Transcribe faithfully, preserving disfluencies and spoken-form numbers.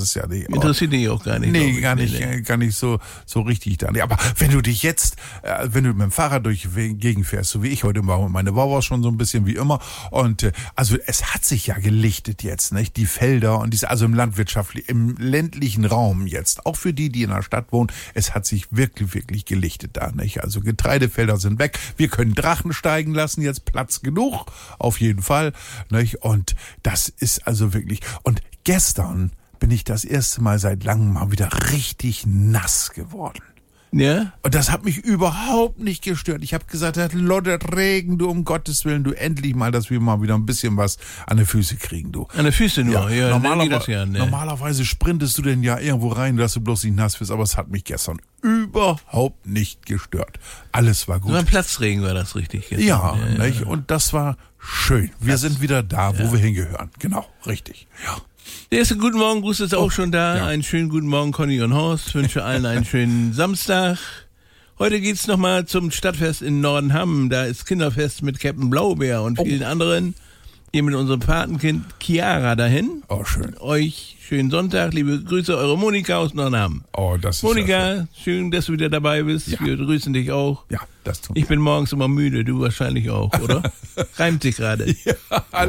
ist ja nicht. Interessiert dich auch gar nicht. Nee, gar nicht, nee, nee. gar nicht so, so richtig da. Nee, aber wenn du dich jetzt, äh, wenn du mit dem Fahrrad durch die Gegend fährst, so wie ich heute war, meine Wawa schon so ein bisschen wie immer. Und äh, also es hat sich ja gelichtet jetzt, nicht? Die Felder und diese, also im landwirtschaftlichen, im ländlichen Raum jetzt, auch für die, die in der Stadt wohnen, es hat sich wirklich, wirklich gelichtet da, nicht? Also Getreidefelder sind weg. Wir können Drachen steigen lassen, jetzt Platz genug, auf jeden Fall, nicht? Und das ist also wirklich, und gestern bin ich das erste Mal seit langem mal wieder richtig nass geworden. Ja? Und das hat mich überhaupt nicht gestört. Ich habe gesagt, das lodert Regen, du um Gottes Willen, du endlich mal, dass wir mal wieder ein bisschen was an die Füße kriegen, du. An die Füße nur, ja. ja normalerweise, das ja, ne? normalerweise sprintest du denn ja irgendwo rein, dass du bloß nicht nass wirst, aber es hat mich gestern überhaupt nicht gestört. Alles war gut. So ein Platzregen war das richtig gestern. Ja, ja, nicht? Ja. Und das war schön. Wir Platz. sind wieder da, wo Ja. wir hingehören. Genau, richtig. Ja. Der erste Guten Morgen Gruß ist auch Oh, schon da. ja. Einen schönen guten Morgen, Conny und Horst. Ich wünsche allen einen schönen Samstag. Heute geht's nochmal zum Stadtfest in Nordenham. Da ist Kinderfest mit Captain Blaubeer und vielen Oh. anderen. Hier mit unserem Patenkind Chiara dahin. Oh, schön. Euch schönen Sonntag. Liebe Grüße, eure Monika aus Nordenham. Oh, das ist ja schön. Monika, schön, dass du wieder dabei bist. Ja. Wir grüßen dich auch. Ja, das tun Ich bin morgens immer müde, du wahrscheinlich auch, oder? Reimt sich gerade. wir. Ja,